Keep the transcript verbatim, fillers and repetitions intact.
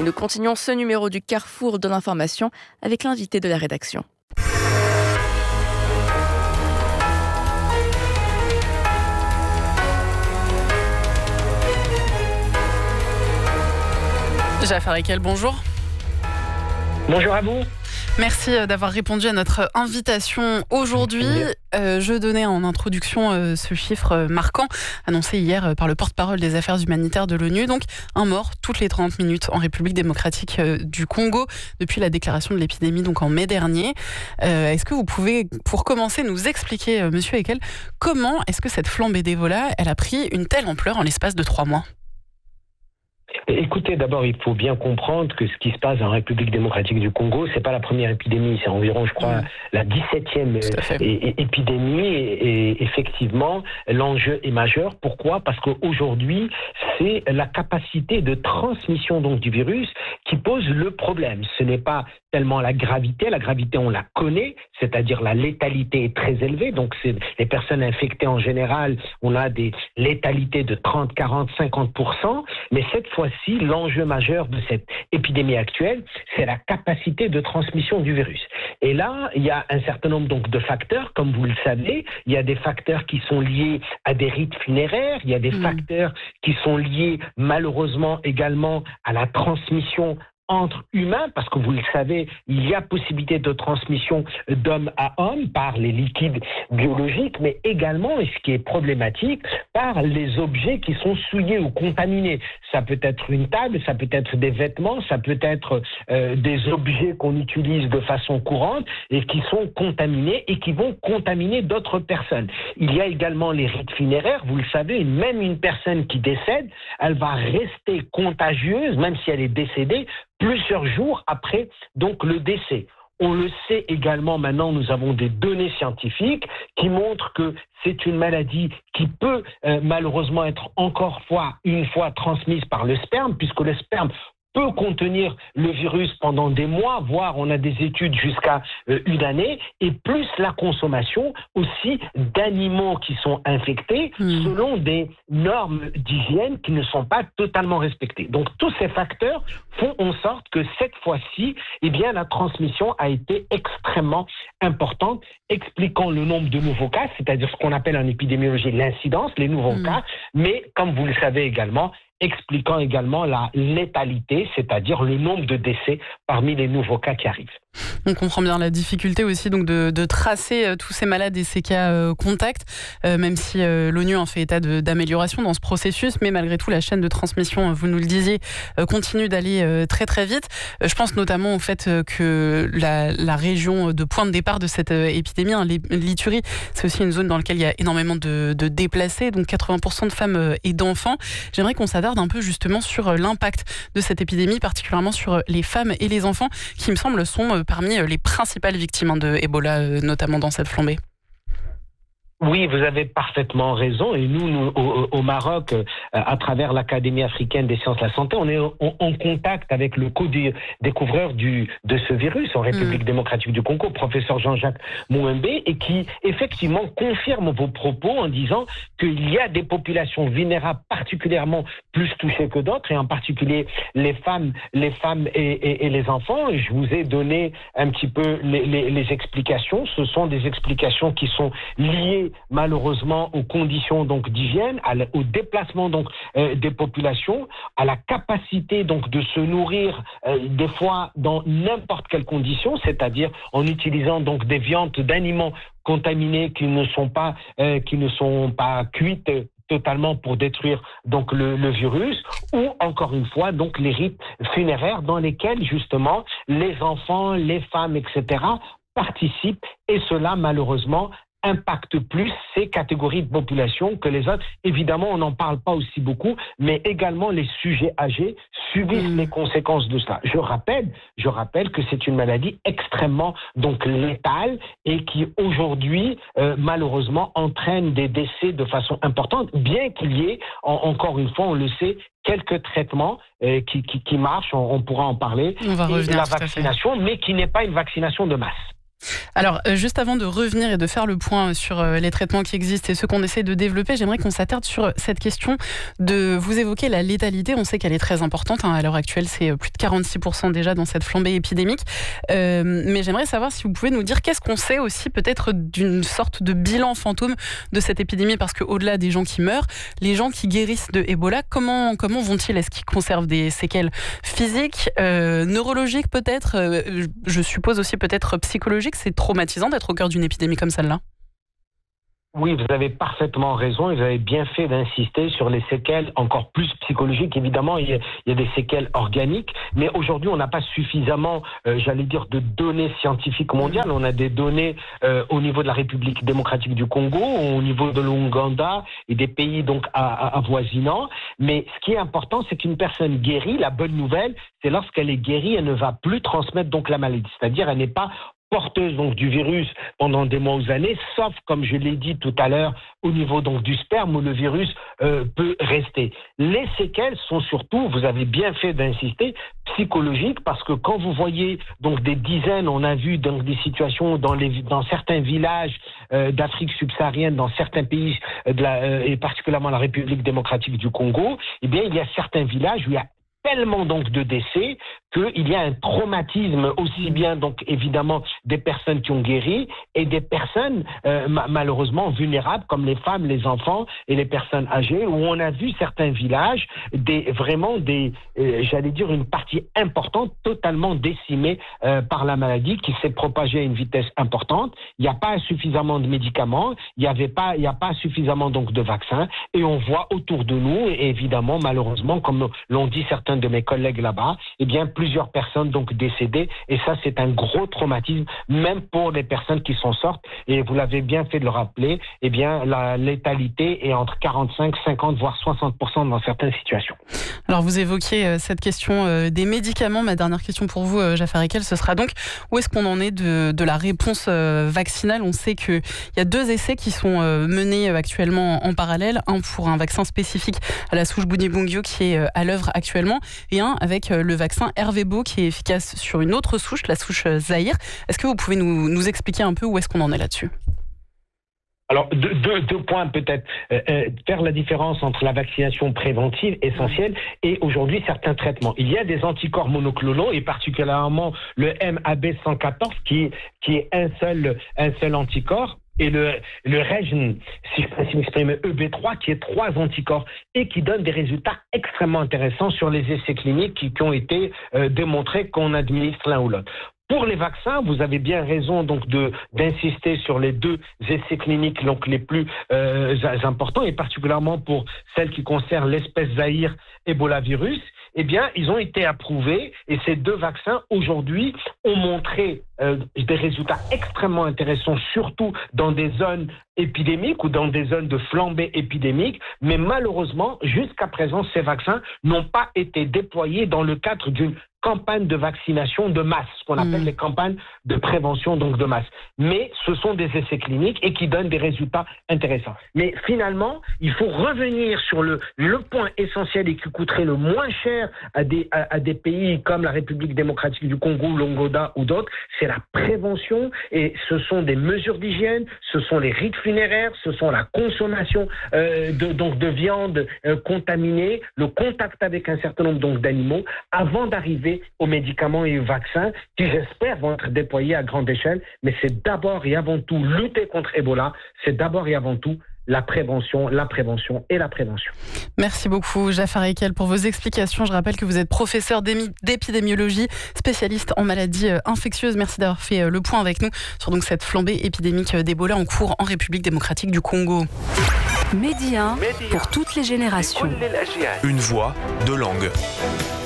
nous continuons ce numéro du Carrefour de l'information avec l'invité de la rédaction. Jafar Ekel, bonjour. Bonjour à vous. Merci d'avoir répondu à notre invitation aujourd'hui. Euh, je donnais en introduction euh, ce chiffre marquant annoncé hier par le porte-parole des affaires humanitaires de l'ONU. Donc un mort toutes les trente minutes en République démocratique euh, du Congo depuis la déclaration de l'épidémie donc en mai dernier. Euh, est-ce que vous pouvez, pour commencer, nous expliquer, euh, Monsieur Ekel, comment est-ce que cette flambée d'Ebola elle a pris une telle ampleur en l'espace de trois mois ? Écoutez, d'abord, il faut bien comprendre que ce qui se passe en République démocratique du Congo, c'est pas la première épidémie, c'est environ, je crois, mmh. la dix-septième épidémie. Et, et effectivement, l'enjeu est majeur. Pourquoi ? Parce qu'aujourd'hui, c'est la capacité de transmission donc du virus qui pose le problème. Ce n'est pas tellement la gravité. La gravité, on la connaît, c'est-à-dire la létalité est très élevée. Donc, c'est les personnes infectées en général, on a des létalités de trente, quarante, cinquante pour cent. Mais cette fois-ci, l'enjeu majeur de cette épidémie actuelle, c'est la capacité de transmission du virus. Et là, il y a un certain nombre donc de facteurs, comme vous le savez. Il y a des facteurs qui sont liés à des rites funéraires. Il y a des mmh. facteurs qui sont liés malheureusement également à la transmission entre humains, parce que vous le savez, il y a possibilité de transmission d'homme à homme par les liquides biologiques, mais également, et ce qui est problématique, par les objets qui sont souillés ou contaminés. Ça peut être une table, ça peut être des vêtements, ça peut être euh, des objets qu'on utilise de façon courante et qui sont contaminés et qui vont contaminer d'autres personnes. Il y a également les rites funéraires, vous le savez, même une personne qui décède, elle va rester contagieuse, même si elle est décédée, plusieurs jours après donc le décès. On le sait également maintenant, nous avons des données scientifiques qui montrent que c'est une maladie qui peut euh, malheureusement être encore fois, une fois transmise par le sperme, puisque le sperme peut contenir le virus pendant des mois, voire on a des études jusqu'à euh, une année, et plus la consommation aussi d'animaux qui sont infectés mmh. selon des normes d'hygiène qui ne sont pas totalement respectées. Donc tous ces facteurs font en sorte que cette fois-ci, eh bien, la transmission a été extrêmement importante, expliquant le nombre de nouveaux cas, c'est-à-dire ce qu'on appelle en épidémiologie l'incidence, les nouveaux mmh. cas, mais comme vous le savez également, expliquant également la létalité, c'est-à-dire le nombre de décès parmi les nouveaux cas qui arrivent. On comprend bien la difficulté aussi donc de, de tracer euh, tous ces malades et ces cas euh, contacts, euh, même si euh, l'ONU en fait état de, d'amélioration dans ce processus, mais malgré tout la chaîne de transmission, vous nous le disiez, euh, continue d'aller euh, très très vite. Euh, je pense notamment au fait euh, que la, la région de point de départ de cette euh, épidémie, hein, l'Ituri, c'est aussi une zone dans laquelle il y a énormément de, de déplacés, donc quatre-vingts pour cent de femmes euh, et d'enfants. J'aimerais qu'on s'attarde un peu justement sur euh, l'impact de cette épidémie, particulièrement sur les femmes et les enfants, qui me semble sont euh, parmi les principales victimes de Ebola, notamment dans cette flambée. Oui, vous avez parfaitement raison. Et nous, nous au, au Maroc, euh, à travers l'Académie africaine des sciences de la santé, on est en, en contact avec le co-découvreur du, de ce virus en République mmh. démocratique du Congo, professeur Jean-Jacques Mouembe, et qui effectivement confirme vos propos en disant qu'il y a des populations vulnérables particulièrement plus touchées que d'autres, et en particulier les femmes, les femmes et, et, et les enfants. Et je vous ai donné un petit peu les, les, les explications. Ce sont des explications qui sont liées malheureusement aux conditions donc d'hygiène, au déplacement donc euh, des populations, à la capacité donc de se nourrir euh, des fois dans n'importe quelle condition, c'est-à-dire en utilisant donc des viandes d'animaux contaminés qui ne sont pas euh, qui ne sont pas cuites totalement pour détruire donc le, le virus, ou encore une fois donc les rites funéraires dans lesquels justement les enfants, les femmes, et cetera participent, et cela malheureusement impacte plus ces catégories de population que les autres. Évidemment, on n'en parle pas aussi beaucoup, mais également les sujets âgés subissent mmh. les conséquences de cela. Je rappelle, je rappelle que c'est une maladie extrêmement donc létale et qui aujourd'hui, euh, malheureusement, entraîne des décès de façon importante, bien qu'il y ait, en, encore une fois, on le sait, quelques traitements euh, qui, qui, qui marchent, on, on pourra en parler, on va et revenir la vaccination, mais qui n'est pas une vaccination de masse. Alors, euh, juste avant de revenir et de faire le point sur euh, les traitements qui existent et ceux qu'on essaie de développer, j'aimerais qu'on s'attarde sur cette question de vous évoquer la létalité. On sait qu'elle est très importante. Hein, à l'heure actuelle, c'est plus de quarante-six pour cent déjà dans cette flambée épidémique. Euh, mais j'aimerais savoir si vous pouvez nous dire qu'est-ce qu'on sait aussi peut-être d'une sorte de bilan fantôme de cette épidémie, parce qu'au-delà des gens qui meurent, les gens qui guérissent de Ebola, comment, comment vont-ils? Est-ce qu'ils conservent des séquelles physiques, euh, neurologiques peut-être, euh, je suppose aussi peut-être psychologiques? C'est traumatisant d'être au cœur d'une épidémie comme celle-là. Oui, vous avez parfaitement raison et vous avez bien fait d'insister sur les séquelles encore plus psychologiques. Évidemment, il y a, il y a des séquelles organiques, mais aujourd'hui, on n'a pas suffisamment, euh, j'allais dire, de données scientifiques mondiales. On a des données euh, au niveau de la République démocratique du Congo, au niveau de l'Ouganda et des pays donc avoisinants. Mais ce qui est important, c'est qu'une personne guérie, la bonne nouvelle, c'est lorsqu'elle est guérie, elle ne va plus transmettre donc la maladie. C'est-à-dire, elle n'est pas porteuse donc du virus pendant des mois ou années, sauf, comme je l'ai dit tout à l'heure, au niveau donc du sperme où le virus euh, peut rester. Les séquelles sont surtout, vous avez bien fait d'insister, psychologiques, parce que quand vous voyez donc des dizaines, on a vu donc des situations dans les dans certains villages euh, d'Afrique subsaharienne, dans certains pays de la, euh, et particulièrement la République démocratique du Congo, eh bien il y a certains villages où il y a tellement donc de décès qu'il y a un traumatisme aussi bien donc évidemment des personnes qui ont guéri et des personnes euh, ma- malheureusement vulnérables comme les femmes, les enfants et les personnes âgées, où on a vu certains villages des vraiment des euh, j'allais dire une partie importante totalement décimée euh, par la maladie qui s'est propagée à une vitesse importante. Il n'y a pas suffisamment de médicaments, il n'y avait pas il n'y a pas suffisamment donc de vaccins, et on voit autour de nous, et évidemment malheureusement comme l'ont dit certains de mes collègues là-bas, eh bien plusieurs personnes donc décédées, et ça c'est un gros traumatisme même pour les personnes qui s'en sortent, et vous l'avez bien fait de le rappeler, eh bien la létalité est entre quarante-cinq, cinquante voire soixante pour cent dans certaines situations. Alors vous évoquiez euh, cette question euh, des médicaments. Ma dernière question pour vous, euh, Jafar Ekel, ce sera donc où est-ce qu'on en est de, de la réponse euh, vaccinale? On sait qu'il y a deux essais qui sont euh, menés euh, actuellement en, en parallèle, un pour un vaccin spécifique à la souche Bundibugyo qui est euh, à l'œuvre actuellement, et un avec euh, le vaccin Ervebo qui est efficace sur une autre souche, la souche euh, Zaïre. Est-ce que vous pouvez nous, nous expliquer un peu où est-ce qu'on en est là-dessus? Alors, deux, deux, deux points peut-être. Euh, euh, faire la différence entre la vaccination préventive essentielle et aujourd'hui certains traitements. Il y a des anticorps monoclonaux et particulièrement le M A B cent quatorze qui, qui est un seul, un seul anticorps. Et le, le Regen, si je peux m'exprimer, E B trois, qui est trois anticorps et qui donne des résultats extrêmement intéressants sur les essais cliniques qui, qui ont été euh, démontrés qu'on administre l'un ou l'autre. Pour les vaccins, vous avez bien raison donc de d'insister sur les deux essais cliniques donc les plus euh, importants, et particulièrement pour celles qui concernent l'espèce Zaïre Ebola virus. Eh bien, ils ont été approuvés, et ces deux vaccins aujourd'hui ont montré euh, des résultats extrêmement intéressants, surtout dans des zones épidémiques ou dans des zones de flambée épidémique. Mais malheureusement, jusqu'à présent, ces vaccins n'ont pas été déployés dans le cadre d'une campagne de vaccination de masse, ce qu'on appelle mmh. les campagnes de prévention donc de masse. Mais ce sont des essais cliniques et qui donnent des résultats intéressants. Mais finalement, il faut revenir sur le, le point essentiel et qui coûterait le moins cher à des, à, à des pays comme la République démocratique du Congo, l'Ouganda ou d'autres, c'est la prévention, et ce sont des mesures d'hygiène, ce sont les rites funéraires, ce sont la consommation euh, de, donc de viande euh, contaminée, le contact avec un certain nombre donc d'animaux, avant d'arriver aux médicaments et aux vaccins qui, j'espère, vont être déployés à grande échelle. Mais c'est d'abord et avant tout lutter contre Ebola, c'est d'abord et avant tout la prévention, la prévention et la prévention. Merci beaucoup, Jafar Ekel, pour vos explications. Je rappelle que vous êtes professeur d'épidémiologie, spécialiste en maladies infectieuses. Merci d'avoir fait le point avec nous sur donc cette flambée épidémique d'Ebola en cours en République démocratique du Congo. Média pour toutes les générations. Une voix, deux langues.